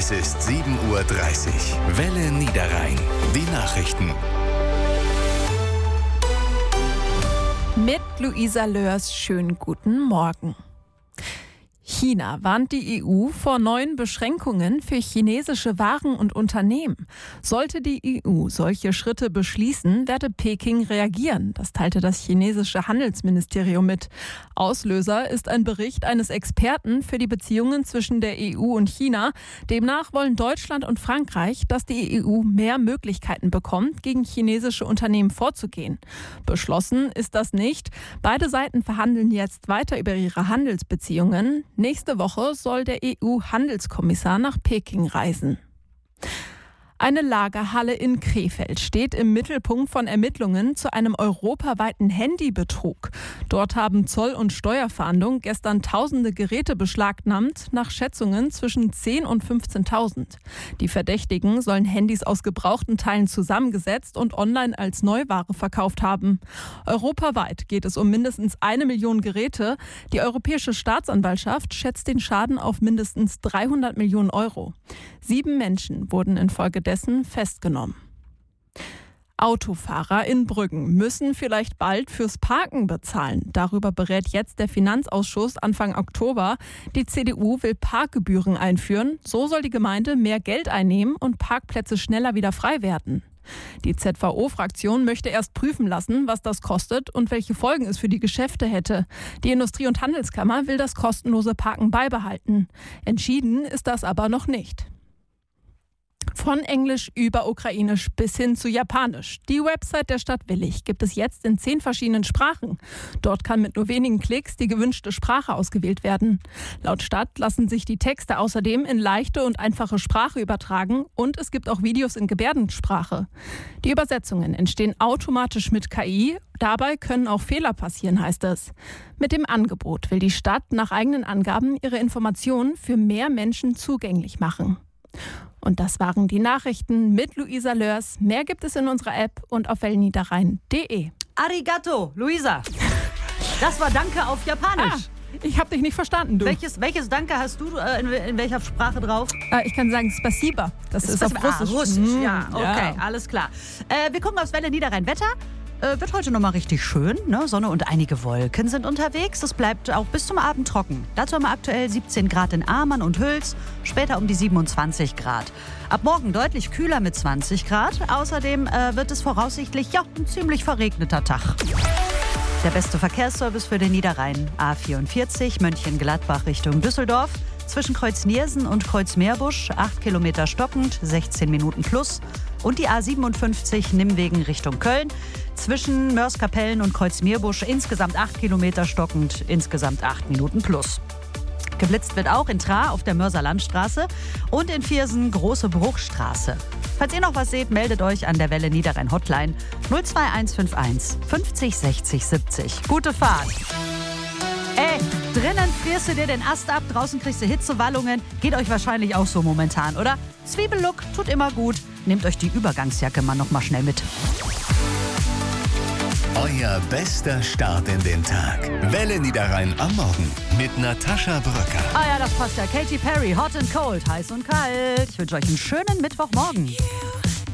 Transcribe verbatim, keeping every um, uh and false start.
Es ist sieben Uhr dreißig. Welle Niederrhein. Die Nachrichten. Mit Luisa Löhrs, schönen guten Morgen. China warnt die E U vor neuen Beschränkungen für chinesische Waren und Unternehmen. Sollte die E U solche Schritte beschließen, werde Peking reagieren. Das teilte das chinesische Handelsministerium mit. Auslöser ist ein Bericht eines Experten für die Beziehungen zwischen der E U und China. Demnach wollen Deutschland und Frankreich, dass die E U mehr Möglichkeiten bekommt, gegen chinesische Unternehmen vorzugehen. Beschlossen ist das nicht. Beide Seiten verhandeln jetzt weiter über ihre Handelsbeziehungen. Nächste Woche soll der E U-Handelskommissar nach Peking reisen. Eine Lagerhalle in Krefeld steht im Mittelpunkt von Ermittlungen zu einem europaweiten Handybetrug. Dort haben Zoll- und Steuerfahndung gestern tausende Geräte beschlagnahmt, nach Schätzungen zwischen zehn und fünfzehntausend. Die Verdächtigen sollen Handys aus gebrauchten Teilen zusammengesetzt und online als Neuware verkauft haben. Europaweit geht es um mindestens eine Million Geräte. Die Europäische Staatsanwaltschaft schätzt den Schaden auf mindestens dreihundert Millionen Euro. Sieben Menschen wurden infolgedessen festgenommen. Autofahrer in Brüggen müssen vielleicht bald fürs Parken bezahlen. Darüber berät jetzt der Finanzausschuss Anfang Oktober. Die C D U will Parkgebühren einführen. So soll die Gemeinde mehr Geld einnehmen und Parkplätze schneller wieder frei werden. Die Z V O-Fraktion möchte erst prüfen lassen, was das kostet und welche Folgen es für die Geschäfte hätte. Die Industrie- und Handelskammer will das kostenlose Parken beibehalten. Entschieden ist das aber noch nicht. Von Englisch über Ukrainisch bis hin zu Japanisch. Die Website der Stadt Willich gibt es jetzt in zehn verschiedenen Sprachen. Dort kann mit nur wenigen Klicks die gewünschte Sprache ausgewählt werden. Laut Stadt lassen sich die Texte außerdem in leichte und einfache Sprache übertragen und es gibt auch Videos in Gebärdensprache. Die Übersetzungen entstehen automatisch mit K I. Dabei können auch Fehler passieren, heißt es. Mit dem Angebot will die Stadt nach eigenen Angaben ihre Informationen für mehr Menschen zugänglich machen. Und das waren die Nachrichten mit Luisa Löhrs. Mehr gibt es in unserer App und auf welle niederrhein punkt de. Arigato, Luisa. Das war Danke auf Japanisch. Ah, ich habe dich nicht verstanden, du. Welches, welches Danke hast du äh, in, in welcher Sprache drauf? Äh, ich kann sagen Spasiba. Das ist auf Russisch. Ah, Russisch, Hm, ja. Okay, ja. alles klar. Äh, wir gucken aufs Welle Niederrhein Wetter. Äh, wird heute nochmal richtig schön. Ne? Sonne und einige Wolken sind unterwegs. Es bleibt auch bis zum Abend trocken. Dazu haben wir aktuell siebzehn Grad in Amann und Hüls, später um die siebenundzwanzig Grad. Ab morgen deutlich kühler mit zwanzig Grad. Außerdem äh, wird es voraussichtlich ja, ein ziemlich verregneter Tag. Der beste Verkehrsservice für den Niederrhein. A vierundvierzig Mönchengladbach Richtung Düsseldorf. Zwischen Kreuz-Niersen und Kreuz-Meerbusch acht Kilometer stockend, sechzehn Minuten plus. Und die A siebenundfünfzig Nimmwegen Richtung Köln. Zwischen Mörs-Kapellen und Kreuz-Meerbusch insgesamt acht Kilometer stockend, insgesamt acht Minuten plus. Geblitzt wird auch in Trah auf der Mörser Landstraße und in Viersen Große Bruchstraße. Falls ihr noch was seht, meldet euch an der Welle Niederrhein Hotline null zwei eins fünf eins fünfzig sechzig siebzig. Gute Fahrt! Ey, drinnen frierst du dir den Ast ab, draußen kriegst du Hitzewallungen. Geht euch wahrscheinlich auch so momentan, oder? Zwiebellook tut immer gut. Nehmt euch die Übergangsjacke mal noch mal schnell mit. Euer bester Start in den Tag. Welle Niederrhein am Morgen mit Natascha Bröcker. Ah ja, das passt ja. Katy Perry, Hot and Cold, heiß und kalt. Ich wünsche euch einen schönen Mittwochmorgen.